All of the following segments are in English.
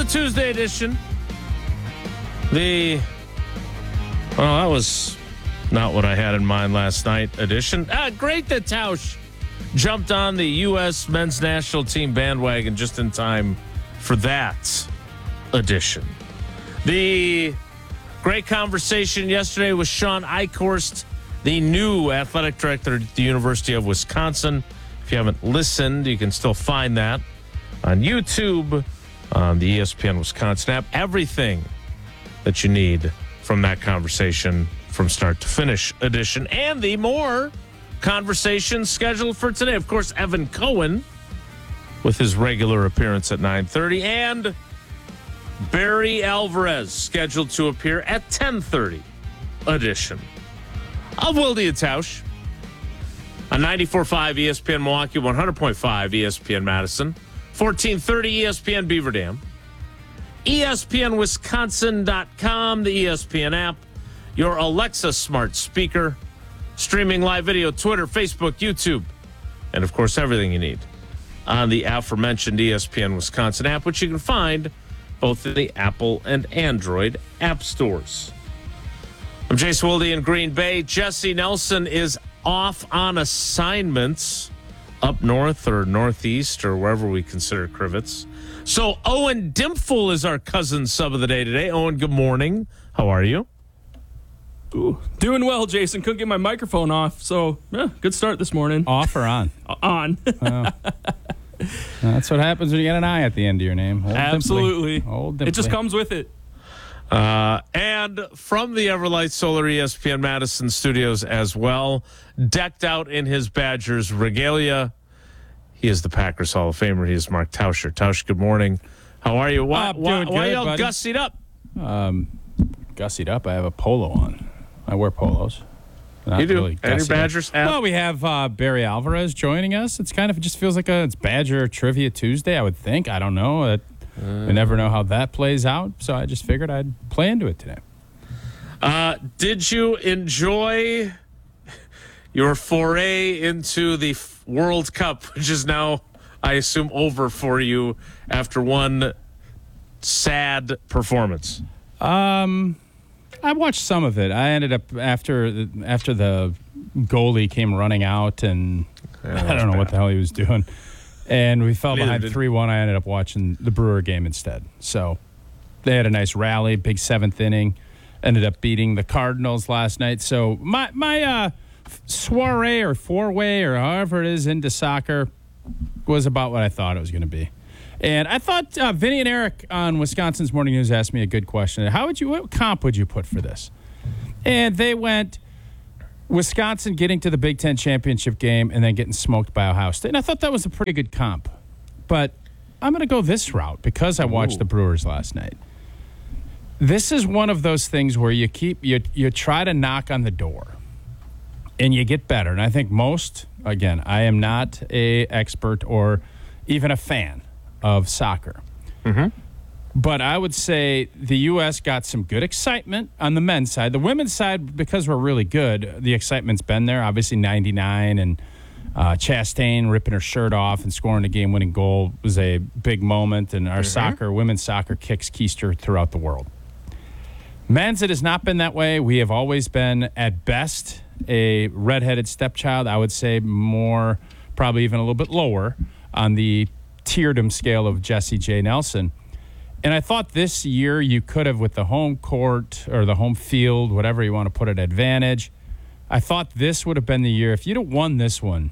the Tuesday edition. That was not what I had in mind last night edition. Great that Tausch jumped on the U.S. men's national team bandwagon just in time for that edition. The great conversation yesterday with Sean Eichhorst, the new athletic director at the University of Wisconsin. If you haven't listened, you can still find that on YouTube, on the ESPN Wisconsin app. Everything that you need from that conversation from start to finish edition. And the more conversations scheduled for today. Of course, Evan Cohen with his regular appearance at 9:30. And Barry Alvarez scheduled to appear at 10:30 edition of Wilde and Tausch on 94.5 ESPN Milwaukee, 100.5 ESPN Madison, 1430 ESPN Beaver Dam, ESPNWisconsin.com, the ESPN app, your Alexa smart speaker, streaming live video, Twitter, Facebook, YouTube, and of course everything you need on the aforementioned ESPN Wisconsin app, which you can find both in the Apple and Android app stores. I'm Jason Wilde in Green Bay. Jesse Nelson is off on assignments up north or northeast or wherever we consider Crivets. So Owen Dimpful is our cousin sub of the day today. Owen, good morning. How are you? Ooh, doing well, Jason. Couldn't get my microphone off, so good start this morning. Off or on? On. That's what happens when you get an I at the end of your name. Old Absolutely. Dimply. Old Dimply. It just comes with it. And from the Everlight Solar ESPN Madison studios as well, decked out in his Badgers regalia, he is the Packers Hall of Famer. He is Mark Tauscher. Tausch, good morning. How are you? Why y'all buddy. gussied up? Gussied up? I have a polo on. I wear polos. Not You do? Really And your gussied Badgers up. hat? Well, we have Barry Alvarez joining us. It just feels like it's Badger Trivia Tuesday, I would think. I don't know. We never know how that plays out, so I just figured I'd play into it today. Did you enjoy your foray into the World Cup, which is now, I assume, over for you after one sad performance? I watched some of it. I ended up after the goalie came running out, and I don't know what the hell he was doing. And we fell behind 3-1. I ended up watching the Brewer game instead. So they had a nice rally, big seventh inning. Ended up beating the Cardinals last night. So my soiree or four-way or however it is into soccer was about what I thought it was going to be. And I thought Vinny and Eric on Wisconsin's Morning News asked me a good question. What comp would you put for this? And they went Wisconsin getting to the Big Ten championship game and then getting smoked by Ohio State. And I thought that was a pretty good comp. But I'm going to go this route because I watched the Brewers last night. This is one of those things where you try to knock on the door and you get better. And I think again, I am not an expert or even a fan of soccer. Mm-hmm. But I would say the U.S. got some good excitement on the men's side. The women's side, because we're really good, the excitement's been there. Obviously, 99 and Chastain ripping her shirt off and scoring a game-winning goal was a big moment. And our women's soccer kicks keister throughout the world. Men's, it has not been that way. We have always been, at best, a redheaded stepchild. I would say more, probably even a little bit lower on the tieredom scale of Jesse J. Nelson. And I thought this year you could have, with the home court or the home field, whatever you want to put it, advantage, I thought this would have been the year. If you'd have won this one,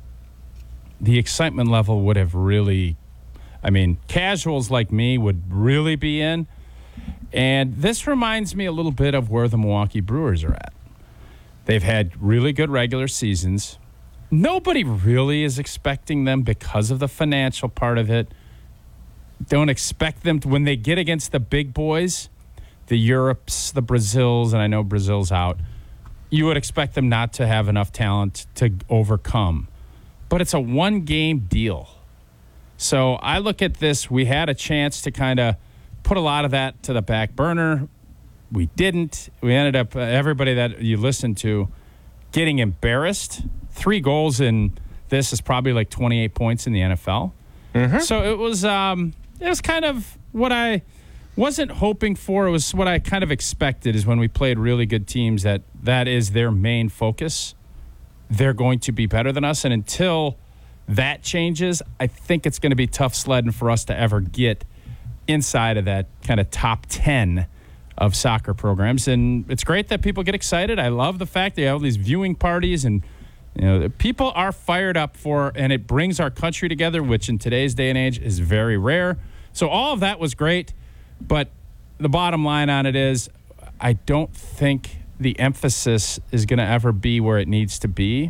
the excitement level would have really, casuals like me would really be in. And this reminds me a little bit of where the Milwaukee Brewers are at. They've had really good regular seasons. Nobody really is expecting them because of the financial part of it. Don't expect them to, when they get against the big boys, the Europes, the Brazils, and I know Brazil's out, you would expect them not to have enough talent to overcome. But it's a one-game deal. So I look at this, we had a chance to kind of put a lot of that to the back burner. We didn't. We ended up, everybody that you listened to, getting embarrassed. 3 goals in this is probably like 28 points in the NFL. Mm-hmm. So it was was kind of what I wasn't hoping for. It was what I kind of expected, is when we played really good teams that is their main focus. They're going to be better than us. And until that changes, I think it's going to be tough sledding for us to ever get inside of that kind of top 10 of soccer programs. And it's great that people get excited. I love the fact they have all these viewing parties, and people are fired up for, and it brings our country together, which in today's day and age is very rare. So all of that was great, but the bottom line on it is I don't think the emphasis is going to ever be where it needs to be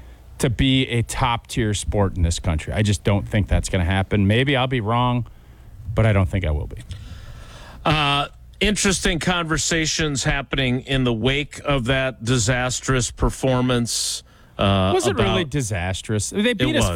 a top-tier sport in this country. I just don't think that's going to happen. Maybe I'll be wrong, but I don't think I will be. Interesting conversations happening in the wake of that disastrous performance. Was it really disastrous? They beat us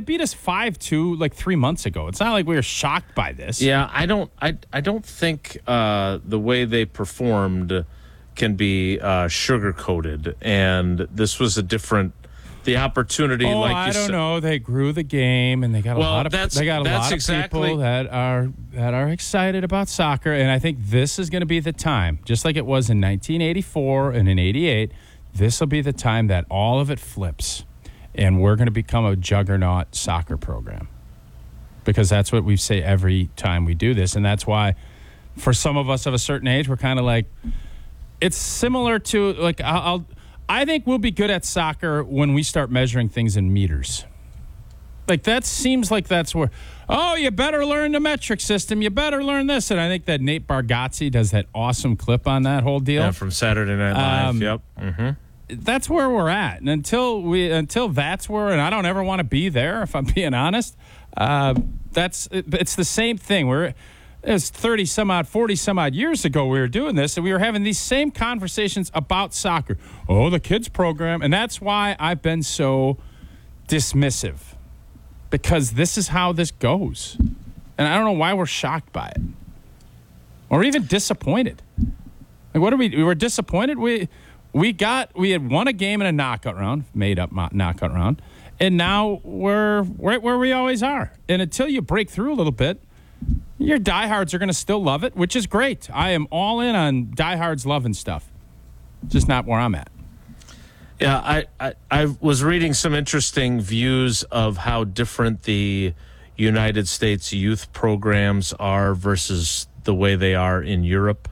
5-2 like 3 months ago. It's not like we were shocked by this. Yeah, I don't think the way they performed can be sugar-coated, and this was the opportunity. I don't know. They grew the game, and they got a lot of people that are excited about soccer, and I think this is going to be the time, just like it was in 1984 and in '88. This will be the time that all of it flips, and we're going to become a juggernaut soccer program, because that's what we say every time we do this, and that's why, for some of us of a certain age, we're kind of like, it's similar to like I think we'll be good at soccer when we start measuring things in meters. Like, that seems like that's where, you better learn the metric system. You better learn this. And I think that Nate Bargatze does that awesome clip on that whole deal. Yeah, from Saturday Night Live. Yep. Mm-hmm. That's where we're at. And until that's where, and I don't ever want to be there, if I'm being honest, it's the same thing. It was 40 some odd years ago we were doing this, and we were having these same conversations about soccer. Oh, the kids program. And that's why I've been so dismissive, because this is how this goes. And I don't know why we're shocked by it or even disappointed. Like, what are we were disappointed. We had won a game in a knockout round, made up knockout round, and now we're right where we always are. And until you break through a little bit, your diehards are going to still love it, which is great. I am all in on diehards loving stuff. Just not where I'm at. Yeah, I was reading some interesting views of how different the United States youth programs are versus the way they are in Europe,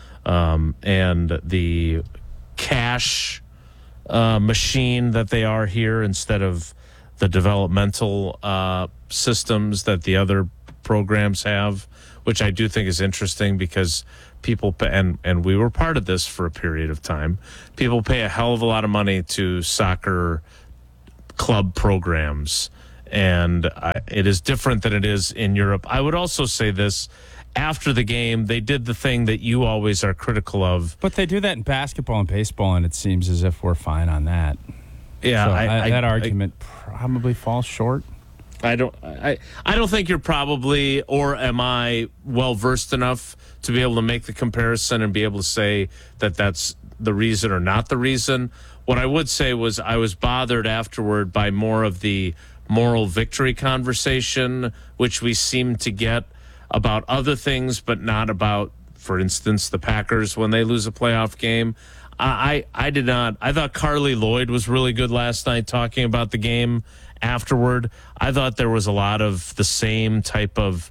and the cash machine that they are here instead of the developmental systems that the other programs have, which I do think is interesting, because people pay, and we were part of this for a period of time. People pay a hell of a lot of money to soccer club programs, and it is different than it is in Europe. I would also say this: after the game, they did the thing that you always are critical of. But they do that in basketball and baseball, and it seems as if we're fine on that. Yeah, so that argument probably falls short. I don't think you're probably, or am I, well versed enough to be able to make the comparison and be able to say that that's the reason or not the reason. What I would say was I was bothered afterward by more of the moral victory conversation, which we seem to get about other things, but not about, for instance, the Packers when they lose a playoff game. I did not. I thought Carly Lloyd was really good last night talking about the game afterward. I thought there was a lot of the same type of,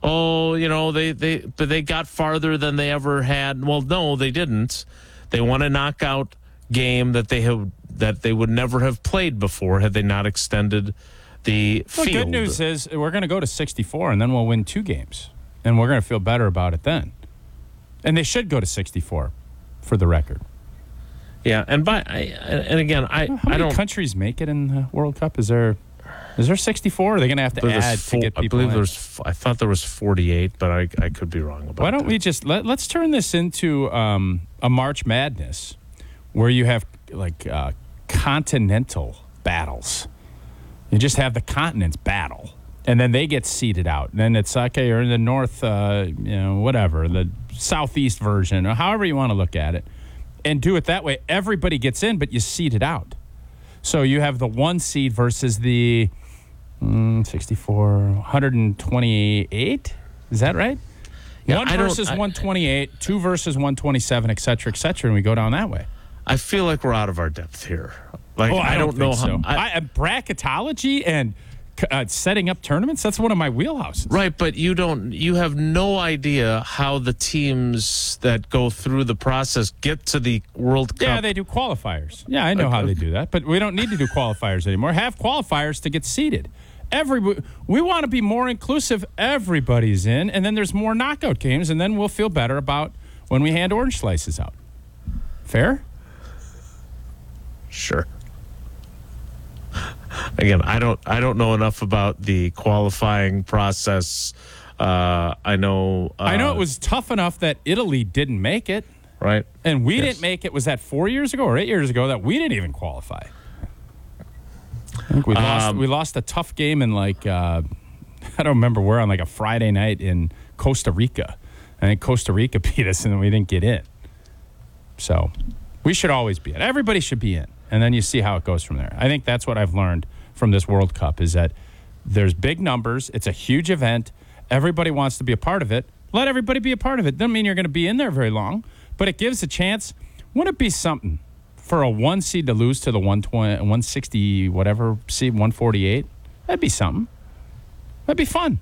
they got farther than they ever had. Well, no, they didn't. They won a knockout game that they would never have played before had they not extended the field. The good news is we're going to go to 64, and then we'll win 2 games, and we're going to feel better about it then. And they should go to 64, for the record. Yeah, and again, how many countries make it in the World Cup? Is there 64? Or are they going to have to add to get people? I believe I thought there was 48, but I could be wrong about that. Why don't we just let's turn this into a March Madness, where you have like continental battles. You just have the continents battle, and then they get seeded out. And then it's okay, you're in the north, whatever, the southeast version, or however you want to look at it. And do it that way. Everybody gets in, but you seed it out. So you have the 1 seed versus the 64, 128. Is that right? Yeah, 1 versus 128, 2 versus 127, et cetera, and we go down that way. I feel like we're out of our depth here. Like, I don't know how. So. Bracketology and setting up tournaments, that's one of my wheelhouses. Right, but you have no idea how the teams that go through the process get to the World Cup. Yeah, they do qualifiers. Yeah, I know how they do that, but we don't need to do qualifiers anymore. Have qualifiers to get seeded. We want to be more inclusive. Everybody's in, and then there's more knockout games, and then we'll feel better about when we hand orange slices out. Fair? Sure. Again, I don't know enough about the qualifying process. I know it was tough enough that Italy didn't make it, right? And we didn't make it. Was that 4 years ago or 8 years ago that we didn't even qualify? I think we lost a tough game in I don't remember where, on like a Friday night in Costa Rica. I think Costa Rica beat us, and then we didn't get in. So we should always be in. Everybody should be in. And then you see how it goes from there. I think that's what I've learned from this World Cup is that there's big numbers. It's a huge event. Everybody wants to be a part of it. Let everybody be a part of it. Doesn't mean you're going to be in there very long, but it gives a chance. Wouldn't it be something for a 1 seed to lose to the 120, 160, whatever seed, 148? That'd be something. That'd be fun.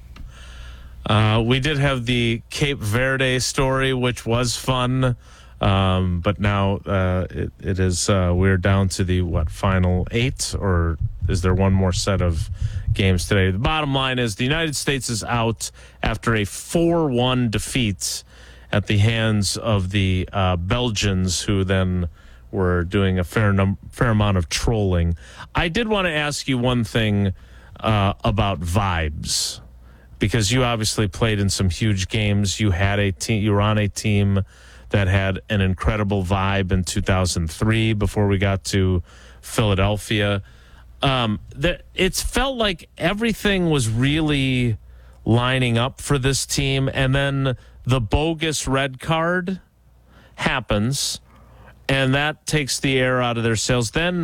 We did have the Cape Verde story, which was fun. But now it is we're down to the final 8, or is there one more set of games today? The bottom line is the United States is out after a 4-1 defeat at the hands of the Belgians, who then were doing a fair amount of trolling. I did want to ask you one thing about vibes, because you obviously played in some huge games. You had a team. You were on a team that had an incredible vibe in 2003 before we got to Philadelphia. It's felt like everything was really lining up for this team, and then the bogus red card happens, and that takes the air out of their sails. Then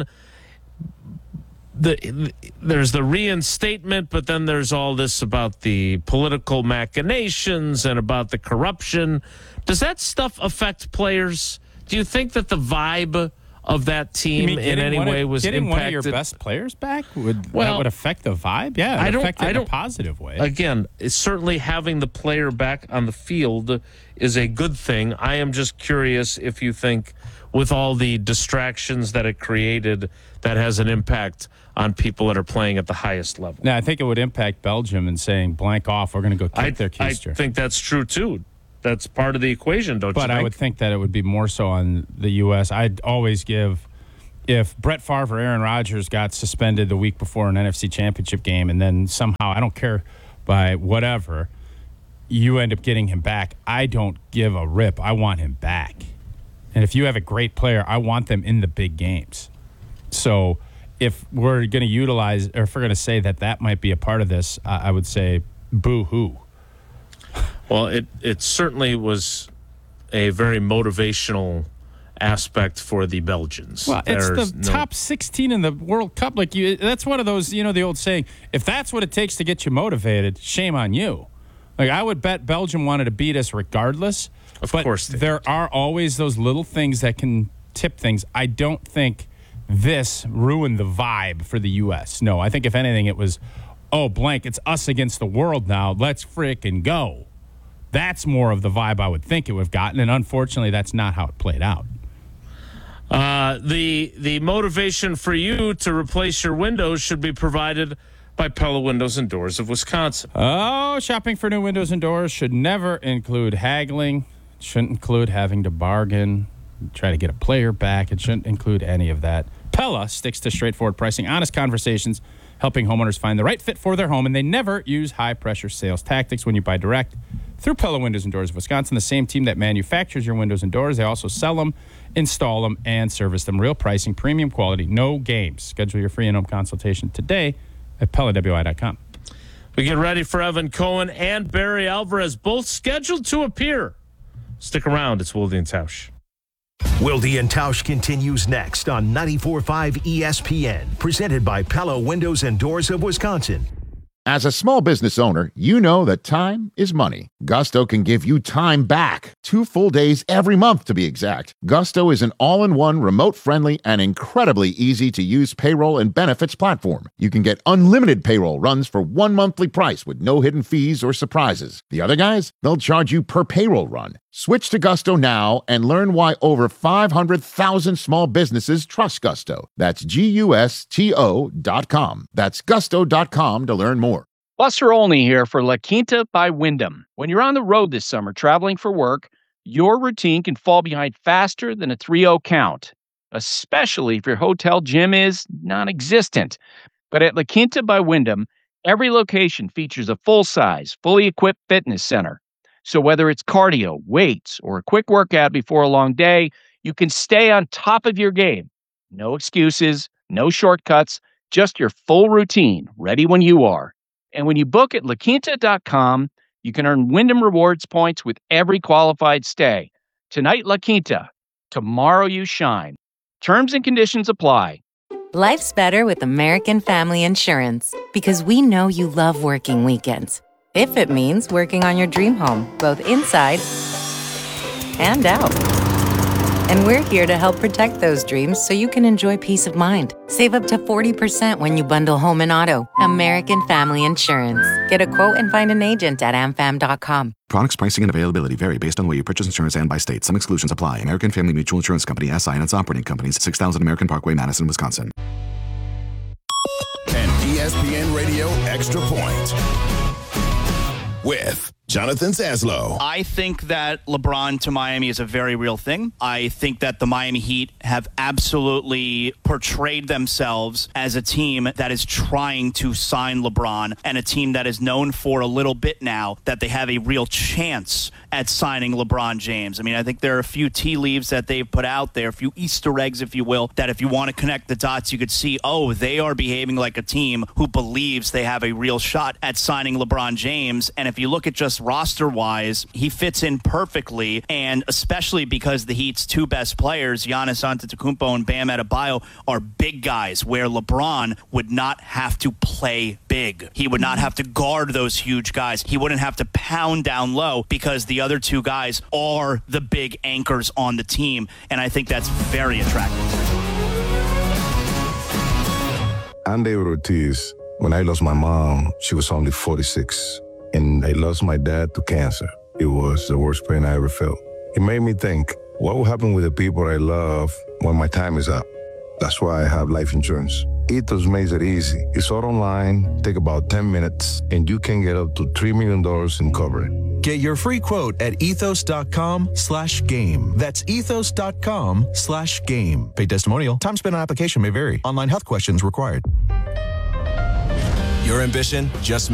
there's the reinstatement, but then there's all this about the political machinations and about the corruption. Does that stuff affect players? Do you think that the vibe of that team in any way was impacted? Getting one of your best players back that would affect the vibe? Yeah, it affected in a positive way. Again, it's certainly having the player back on the field is a good thing. I am just curious if you think, with all the distractions that it created, that has an impact on people that are playing at the highest level. Now, I think it would impact Belgium and saying, blank off, we're going to go kick their keister. I think that's true, too. That's part of the equation, don't you think? But I would think that it would be more so on the U.S. I'd always give, if Brett Favre or Aaron Rodgers got suspended the week before an NFC Championship game, and then somehow, I don't care, by whatever, you end up getting him back, I don't give a rip. I want him back. And if you have a great player, I want them in the big games. So if we're going to utilize, or if we're going to say that might be a part of this, I would say boo-hoo. Well, it certainly was a very motivational aspect for the Belgians. Well, it's the top 16 in the World Cup. That's one of those, the old saying, if that's what it takes to get you motivated, shame on you. I would bet Belgium wanted to beat us regardless. Of course they there are always those little things that can tip things. I don't think this ruined the vibe for the U.S. No, I think if anything it was, blank, it's us against the world now. Let's frickin' go. That's more of the vibe I would think it would have gotten, and unfortunately that's not how it played out. The motivation for you to replace your windows should be provided by Pella Windows and Doors of Wisconsin. Oh, shopping for new windows and doors should never include haggling. It shouldn't include having to bargain, try to get a player back. It shouldn't include any of that. Pella sticks to straightforward pricing, honest conversations, helping homeowners find the right fit for their home, and they never use high-pressure sales tactics when you buy direct through Pella Windows and Doors of Wisconsin, the same team that manufactures your windows and doors. They also sell them, install them, and service them. Real pricing, premium quality, no games. Schedule your free in-home consultation today at PellaWI.com. We get ready for Evan Cohen and Barry Alvarez, both scheduled to appear. Stick around. It's Wilde and Tausch. Wilde and Tausch continues next on 94.5 ESPN, presented by Pella Windows and Doors of Wisconsin. As a small business owner, you know that time is money. Gusto can give you time back. 2 full days every month, to be exact. Gusto is an all-in-one, remote-friendly, and incredibly easy-to-use payroll and benefits platform. You can get unlimited payroll runs for 1 monthly price with no hidden fees or surprises. The other guys, they'll charge you per payroll run. Switch to Gusto now and learn why over 500,000 small businesses trust Gusto. That's GUSTO.com. That's gusto.com to learn more. Buster Olney here for La Quinta by Wyndham. When you're on the road this summer traveling for work, your routine can fall behind faster than a 3-0 count, especially if your hotel gym is non-existent. But at La Quinta by Wyndham, every location features a full-size, fully equipped fitness center. So whether it's cardio, weights, or a quick workout before a long day, you can stay on top of your game. No excuses, no shortcuts, just your full routine, ready when you are. And when you book at LaQuinta.com, you can earn Wyndham Rewards points with every qualified stay. Tonight, La Quinta. Tomorrow, you shine. Terms and conditions apply. Life's better with American Family Insurance because we know you love working weekends. If it means working on your dream home, both inside and out. And we're here to help protect those dreams so you can enjoy peace of mind. Save up to 40% when you bundle home and auto. American Family Insurance. Get a quote and find an agent at amfam.com. Products, pricing, and availability vary based on where you purchase insurance and by state. Some exclusions apply. American Family Mutual Insurance Company, SI, and its operating companies, 6000 American Parkway, Madison, Wisconsin. And ESPN Radio Extra Point with Jonathan Zaslow. I think that LeBron to Miami is a very real thing. I think that the Miami Heat have absolutely portrayed themselves as a team that is trying to sign LeBron and a team that is known for a little bit now that they have a real chance at signing LeBron James. I mean, I think there are a few tea leaves that they've put out there, a few Easter eggs, if you will, that if you want to connect the dots, you could see, oh, they are behaving like a team who believes they have a real shot at signing LeBron James. And if you look at just roster-wise, he fits in perfectly, and especially because the Heat's 2 best players, Giannis Antetokounmpo and Bam Adebayo, are big guys, where LeBron would not have to play big. He would not have to guard those huge guys. He wouldn't have to pound down low because the other 2 guys are the big anchors on the team, and I think that's very attractive. I'm David Ortiz. When I lost my mom, she was only 46. And I lost my dad to cancer. It was the worst pain I ever felt. It made me think, what will happen with the people I love when my time is up? That's why I have life insurance. Ethos makes it easy. It's all online, take about 10 minutes, and you can get up to $3 million in coverage. Get your free quote at ethos.com/game. That's ethos.com/game. Paid testimonial. Time spent on application may vary. Online health questions required. Your ambition just